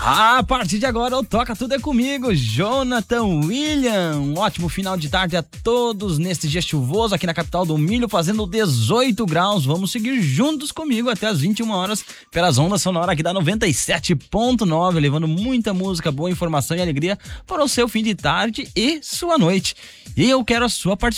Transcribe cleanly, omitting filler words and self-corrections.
A partir de agora, o Toca Tudo é comigo, Jonathan William. Um ótimo final de tarde a todos neste dia chuvoso aqui na capital do milho, fazendo 18 graus. Vamos seguir juntos comigo até as 21 horas pelas ondas sonoras aqui da 97.9, levando muita música, boa informação e alegria para o seu fim de tarde e sua noite. E eu quero a sua participação.